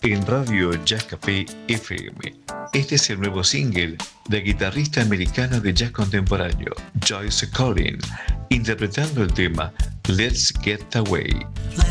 en Radio Jazz Café FM. Este es el nuevo single de guitarrista americana de jazz contemporáneo, Joyce Collins, interpretando el tema Let's Get Away.